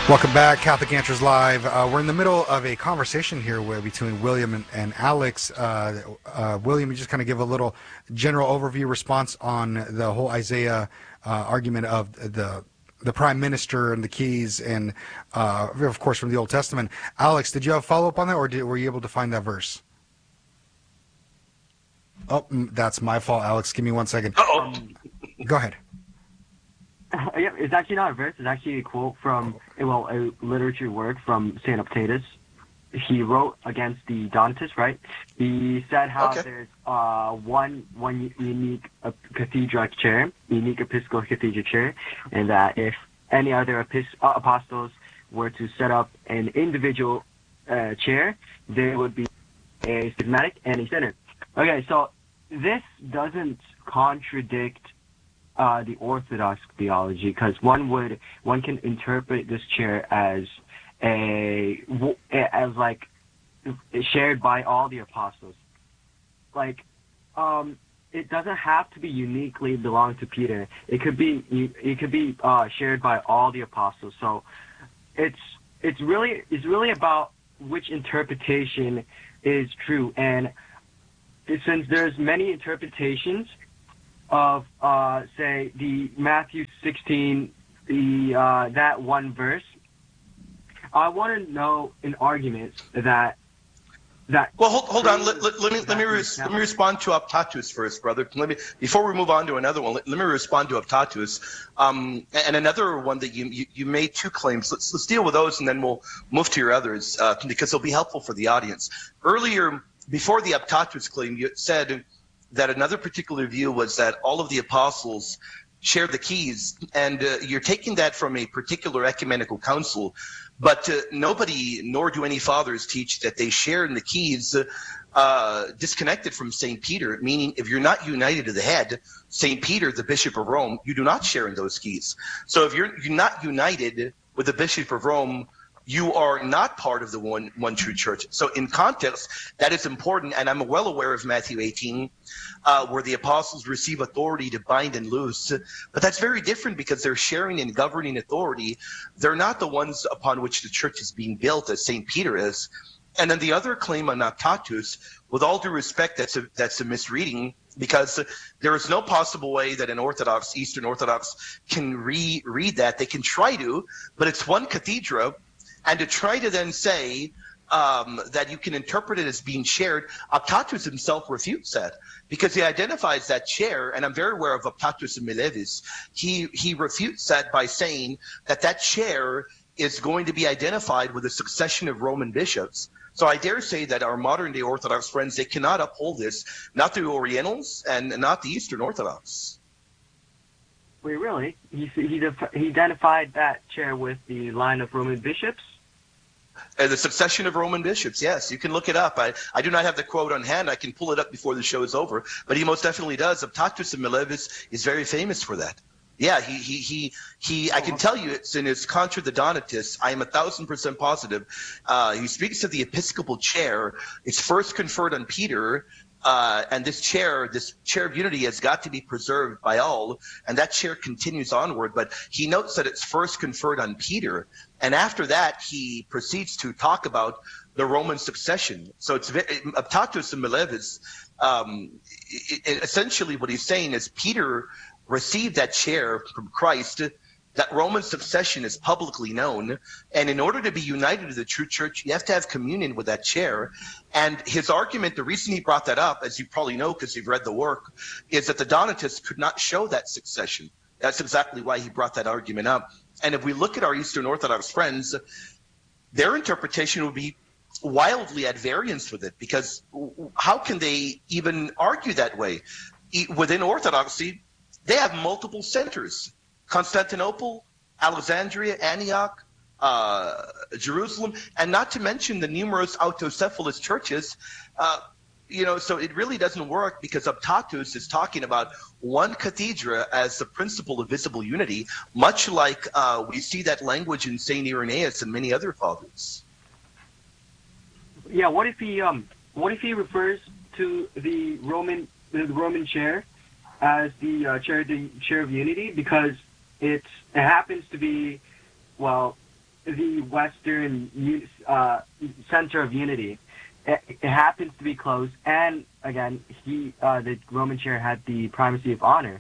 Welcome back, Catholic Answers Live. We're in the middle of a conversation here between William and Alex. William, you just kind of give a little general overview response on the whole Isaiah argument of the prime minister and the keys, and of course from the Old Testament. Alex, did you have a follow-up on that, or were you able to find that verse? Oh, that's my fault, Alex. Give me 1 second. Go ahead. Yeah, it's actually not a verse. It's actually a quote from, a literature work from St. Optatus. He wrote against the Donatists, right? He said how there's one unique cathedral chair, unique episcopal cathedral chair, and that if any other apostles were to set up an individual chair, they would be a schismatic and a sinner. Okay, so this doesn't contradict the Orthodox theology, because one can interpret this chair as shared by all the apostles. It doesn't have to be uniquely belong to Peter. It could be shared by all the apostles. So it's really about which interpretation is true. And since there's many interpretations of say the Matthew 16, that one verse, I want to know an argument that. Well, hold on. Let me respond to Optatus first, brother. Before we move on to another one. Let me respond to Optatus, and another one that you made two claims. Let's deal with those, and then we'll move to your others because they'll be helpful for the audience. Earlier, before the Optatus claim, you said that another particular view was that all of the apostles share the keys, and you're taking that from a particular ecumenical council, but nobody, nor do any fathers, teach that they share in the keys disconnected from St. Peter, meaning if you're not united to the head, St. Peter, the Bishop of Rome, you do not share in those keys. So if you're not united with the Bishop of Rome, you are not part of the one true church. So in context, that is important, and I'm well aware of Matthew 18, where the apostles receive authority to bind and loose. But that's very different because they're sharing in governing authority. They're not the ones upon which the church is being built, as St. Peter is. And then the other claim on Optatus, with all due respect, that's a misreading, because there is no possible way that an Eastern Orthodox can read that. They can try to, but it's one cathedra. And to try to then say that you can interpret it as being shared, Optatus himself refutes that, because he identifies that chair, and I'm very aware of Optatus and Milevis. He refutes that by saying that chair is going to be identified with a succession of Roman bishops. So I dare say that our modern-day Orthodox friends, they cannot uphold this, not the Orientals and not the Eastern Orthodox. Wait, really? He identified that chair with the line of Roman bishops? The succession of Roman bishops, yes. You can look it up. I do not have the quote on hand. I can pull it up before the show is over. But he most definitely does. Optatus and Milevis is very famous for that. Yeah, I can tell you it's in his Contra the Donatists. I am 1,000% positive. He speaks of the episcopal chair. It's first conferred on Peter. And this chair of unity has got to be preserved by all, and that chair continues onward. But he notes that it's first conferred on Peter, and after that he proceeds to talk about the Roman succession. So it's Optatus and Milevis. Essentially, what he's saying is Peter received that chair from Christ. That Roman succession is publicly known, and in order to be united to the true church, you have to have communion with that chair. And his argument, the reason he brought that up, as you probably know because you've read the work, is that the Donatists could not show that succession. That's exactly why he brought that argument up. And if we look at our Eastern Orthodox friends, their interpretation would be wildly at variance with it, because how can they even argue that way? Within Orthodoxy, they have multiple centers. Constantinople, Alexandria, Antioch, Jerusalem, and not to mention the numerous autocephalous churches. So it really doesn't work, because Optatus is talking about one cathedra as the principle of visible unity, much like we see that language in St. Irenaeus and many other fathers. Yeah, what if he refers to the Roman chair as the chair of unity, because it happens to be, the Western center of unity. It happens to be closed, and again, the Roman chair had the primacy of honor.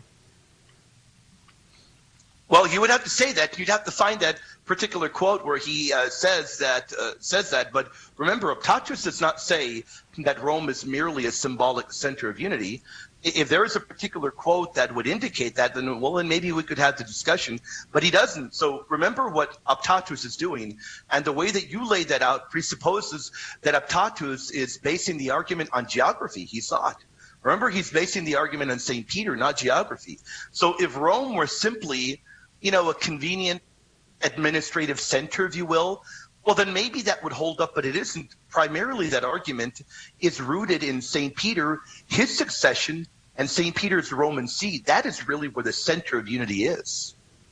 Well, you would have to say that. You'd have to find that particular quote where he says that. But remember, Optatus does not say that Rome is merely a symbolic center of unity. If there is a particular quote that would indicate that, then maybe we could have the discussion. But he doesn't. So remember what Optatus is doing, and the way that you laid that out presupposes that Optatus is basing the argument on geography. He's not. Remember, he's basing the argument on St. Peter, not geography. So if Rome were simply, a convenient administrative center, if you will, well, then maybe that would hold up, but it isn't. Primarily, that argument is rooted in St. Peter, his succession, and St. Peter's Roman See. That is really where the center of unity is.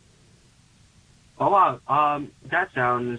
Oh, wow. That sounds,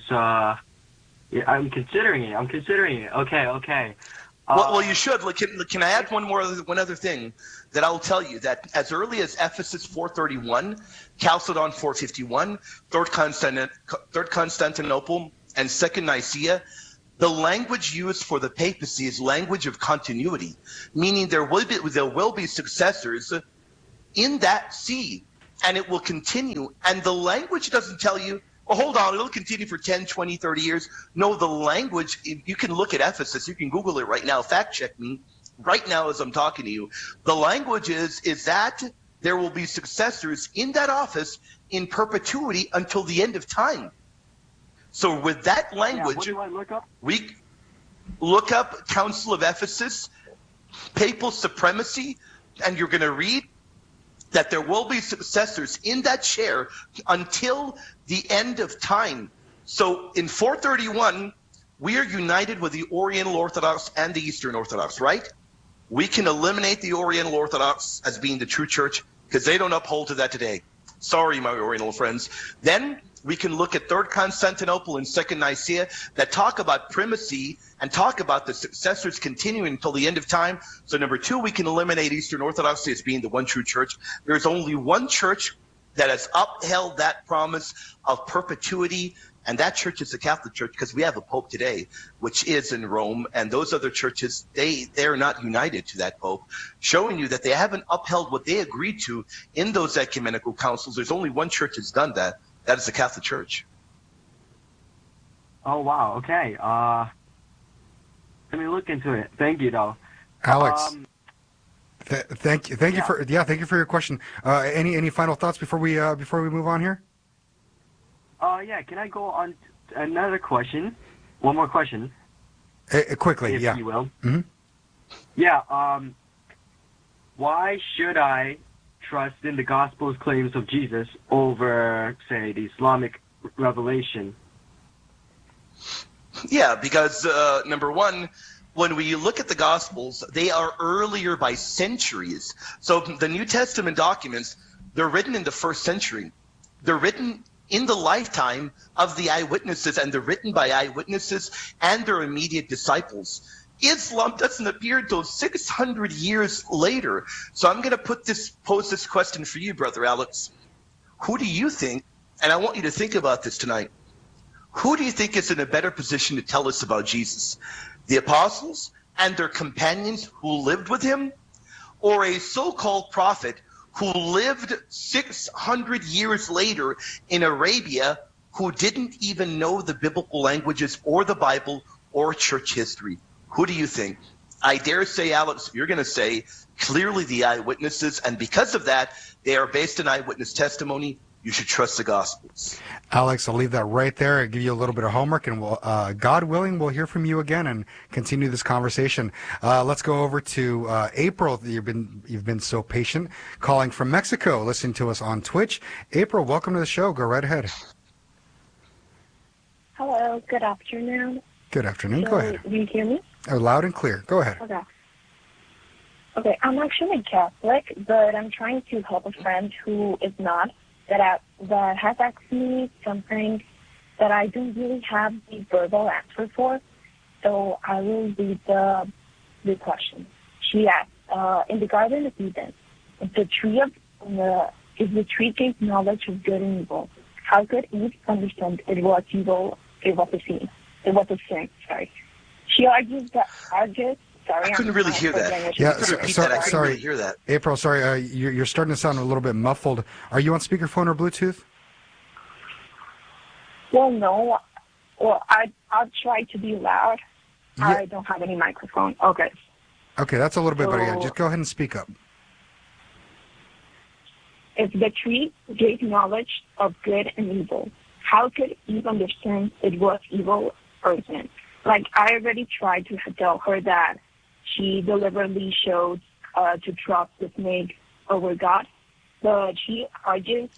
I'm considering it. Okay. Well, you should. Can I add one other thing that I'll tell you? That as early as Ephesus 431, Chalcedon 451, Third Constantinople, and Second Nicaea, the language used for the papacy is language of continuity, meaning there will be successors in that see, and it will continue. And the language doesn't tell you, well, hold on, it'll continue for 10, 20, 30 years. No, the language, you can look at Ephesus, you can Google it right now, fact check me right now as I'm talking to you. The language is that there will be successors in that office in perpetuity until the end of time. So with that language, what do I look up? We look up Council of Ephesus, papal supremacy, and you're going to read that there will be successors in that chair until the end of time. So in 431, we are united with the Oriental Orthodox and the Eastern Orthodox, right? We can eliminate the Oriental Orthodox as being the true church because they don't uphold to that today. Sorry, my Oriental friends. Then we can look at Third Constantinople and Second Nicaea that talk about primacy and talk about the successors continuing until the end of time. So number two, we can eliminate Eastern Orthodoxy as being the one true church. There's only one church that has upheld that promise of perpetuity, and that church is the Catholic Church, because we have a Pope today, which is in Rome, and those other churches, they're not united to that Pope, showing you that they haven't upheld what they agreed to in those ecumenical councils. There's only one church that's done that. That is the Catholic Church. Oh, wow. Okay. Let me look into it. Thank you, though. Alex, thank you for your question. Any final thoughts before we move on here? Yeah. Can I go on to another question? One more question. Quickly, if yeah. you will. Mm-hmm. Yeah. Why should I trust in the Gospel's claims of Jesus over, say, the Islamic revelation? Yeah, because number one, when we look at the Gospels, they are earlier by centuries. So the New Testament documents, they're written in the first century. They're written in the lifetime of the eyewitnesses, and they're written by eyewitnesses and their immediate disciples. Islam doesn't appear until 600 years later. So I'm going to pose this question for you, Brother Alex. Who do you think, and I want you to think about this tonight, who do you think is in a better position to tell us about Jesus? The apostles and their companions who lived with him, or a so-called prophet who lived 600 years later in Arabia, who didn't even know the biblical languages or the Bible or church history? Who do you think? I dare say, Alex, you're going to say clearly the eyewitnesses, and because of that, they are based on eyewitness testimony. You should trust the Gospels. Alex, I'll leave that right there. I'll give you a little bit of homework, and we'll, God willing, we'll hear from you again and continue this conversation. Let's go over to April. You've been so patient, calling from Mexico, listening to us on Twitch. April, welcome to the show. Go right ahead. Hello. Good afternoon. Good afternoon. Go ahead. Do you hear me? Loud and clear. Go ahead. Okay. I'm actually Catholic, but I'm trying to help a friend who is not, that has asked me something that I don't really have the verbal answer for. So I will read the question. She asked, in the Garden of Eden, if the tree gave knowledge of good and evil, How could Eve understand it was evil? It was a sin. It was a sin. Sorry. She argues that Sorry, I couldn't really hear that. Yeah, I couldn't really hear that. April, sorry, you're starting to sound a little bit muffled. Are you on speakerphone or Bluetooth? Well, no. Well, I'll try to be loud. Yeah. I don't have any microphone. Okay. Okay, that's a little bit better. Yeah, just go ahead and speak up. If the tree gave knowledge of good and evil, how could Eve understand it was evil or sin? Like, I already tried to tell her that she deliberately showed to trust the snake over God, but she argument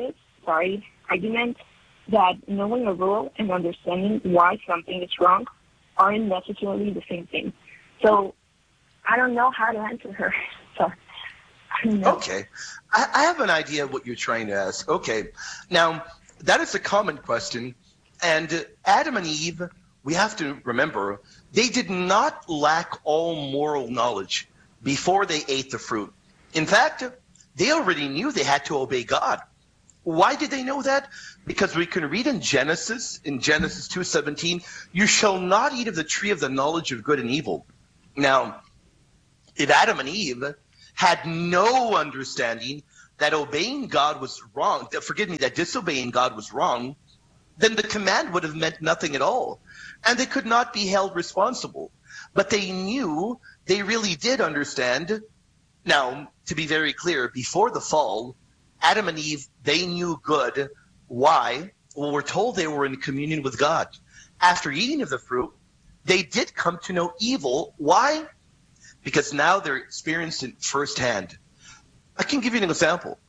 that knowing a rule and understanding why something is wrong aren't necessarily the same thing. So I don't know how to answer her. So I don't know. Okay. I have an idea of what you're trying to ask. Okay. Now, that is a common question. And Adam and Eve, we have to remember, they did not lack all moral knowledge before they ate the fruit. In fact, they already knew they had to obey God. Why did they know that? Because we can read in Genesis 2:17, you shall not eat of the tree of the knowledge of good and evil. Now, if Adam and Eve had no understanding that obeying God was wrong, that disobeying God was wrong, then the command would have meant nothing at all. And they could not be held responsible. But they knew, they really did understand. Now, to be very clear, before the fall, Adam and Eve, they knew good. Why? Well, we're told they were in communion with God. After eating of the fruit, they did come to know evil. Why? Because now they're experiencing it firsthand. I can give you an example.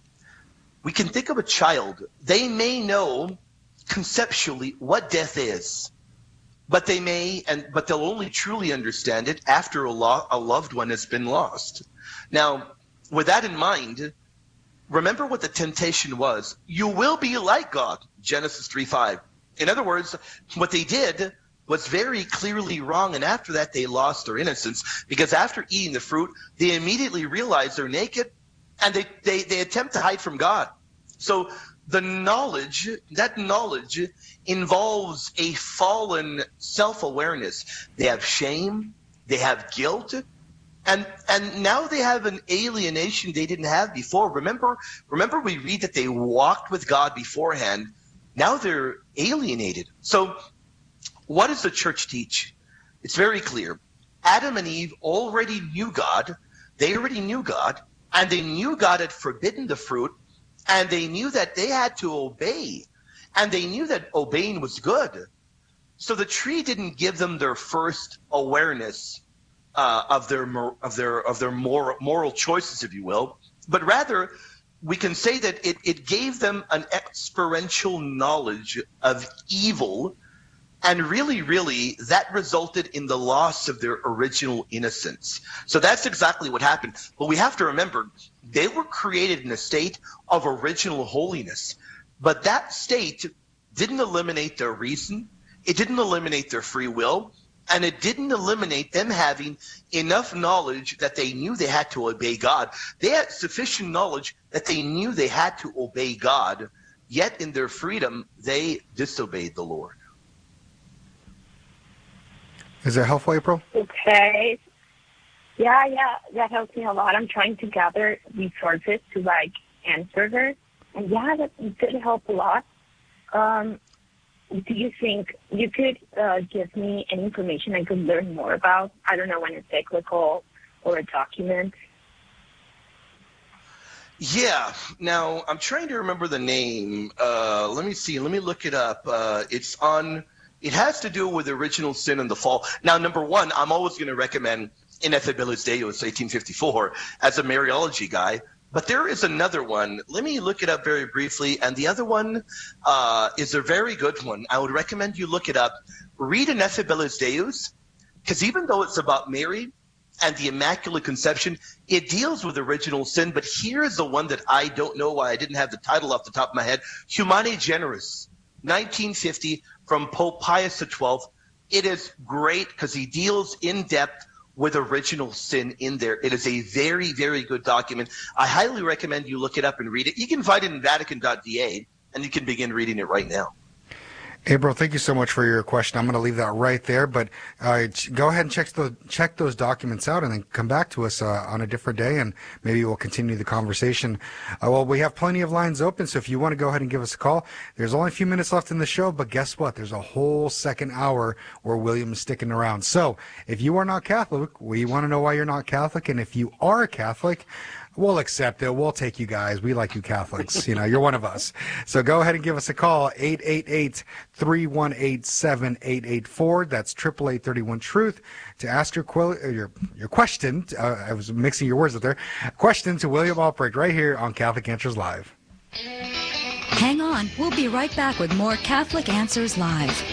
We can think of a child. They may know conceptually what death is, but they'll only truly understand it after a loved one has been lost. Now, with that in mind, remember what the temptation was. You will be like God, Genesis 3:5. In other words, what they did was very clearly wrong, and after that they lost their innocence, because after eating the fruit, they immediately realize they're naked, and they attempt to hide from God. So that knowledge involves a fallen self-awareness. They have shame, they have guilt, and now they have an alienation they didn't have before. Remember we read that they walked with God beforehand. Now they're alienated. So what does the church teach? It's very clear. Adam and Eve already knew God. They already knew God, and they knew God had forbidden the fruit, and they knew that they had to obey, and they knew that obeying was good. So the tree didn't give them their first awareness of their moral choices, if you will, but rather we can say that it gave them an experiential knowledge of evil, and really that resulted in the loss of their original innocence. So that's exactly what happened. But we have to remember, they were created in a state of original holiness, but that state didn't eliminate their reason, it didn't eliminate their free will, and it didn't eliminate them having enough knowledge that they knew they had to obey God. They had sufficient knowledge that they knew they had to obey God, yet in their freedom, they disobeyed the Lord. Is that helpful, April? Okay. Yeah, that helps me a lot. I'm trying to gather resources to answer her. And yeah, that did help a lot. Do you think you could give me any information I could learn more about? I don't know, an encyclical or a document. Yeah. Now, I'm trying to remember the name. Let me see. Let me look it up. It has to do with original sin and the fall. Now, number one, I'm always going to recommend Ineffabilis Deus, 1854, as a Mariology guy. But there is another one. Let me look it up very briefly. And the other one is a very good one. I would recommend you look it up. Read Ineffabilis Deus, because even though it's about Mary and the Immaculate Conception, it deals with original sin. But here's the one that I don't know why I didn't have the title off the top of my head. Humani Generis, 1950, from Pope Pius XII. It is great because he deals in depth with original sin in there. It is a very, very good document. I highly recommend you look it up and read it. You can find it in Vatican.va, and you can begin reading it right now. April, thank you so much for your question. I'm going to leave that right there, but go ahead and check those documents out and then come back to us on a different day, and maybe we'll continue the conversation. Well, we have plenty of lines open, so if you want to go ahead and give us a call, there's only a few minutes left in the show, but guess what? There's a whole second hour where William is sticking around. So if you are not Catholic, we want to know why you're not Catholic, and if you are Catholic, we'll accept it. We'll take you guys. We like you Catholics. You know, you're one of us. So go ahead and give us a call, 888-318-7884. That's 888-31-TRUTH to ask your question. I was mixing your words up there. Question to William Albrecht right here on Catholic Answers Live. Hang on. We'll be right back with more Catholic Answers Live.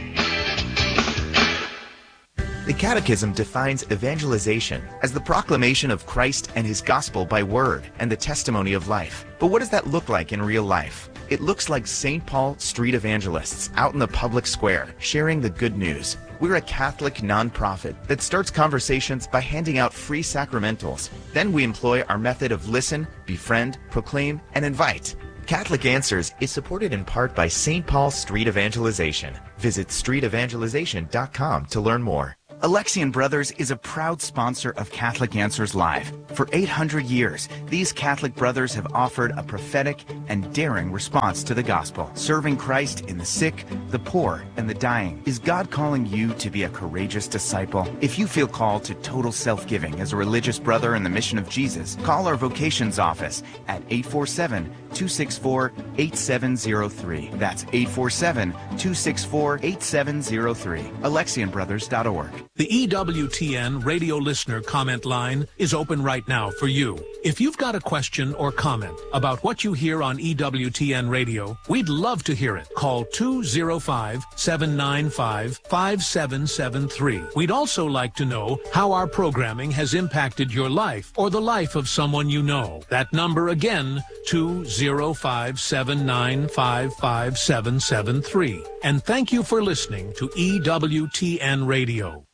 The Catechism defines evangelization as the proclamation of Christ and his gospel by word and the testimony of life. But what does that look like in real life? It looks like St. Paul street evangelists out in the public square sharing the good news. We're a Catholic nonprofit that starts conversations by handing out free sacramentals. Then we employ our method of listen, befriend, proclaim, and invite. Catholic Answers is supported in part by St. Paul Street Evangelization. Visit streetevangelization.com to learn more. Alexian Brothers is a proud sponsor of Catholic Answers Live. For 800 years, these Catholic brothers have offered a prophetic and daring response to the gospel, serving Christ in the sick, the poor, and the dying. Is God calling you to be a courageous disciple? If you feel called to total self-giving as a religious brother in the mission of Jesus, call our vocations office at 847-264-8703. That's 847-264-8703. AlexianBrothers.org. The EWTN radio listener comment line is open right now for you. If you've got a question or comment about what you hear on EWTN radio, we'd love to hear it. Call 205-795-5773. We'd also like to know how our programming has impacted your life or the life of someone you know. That number again, 205-795-5773. And thank you for listening to EWTN Radio.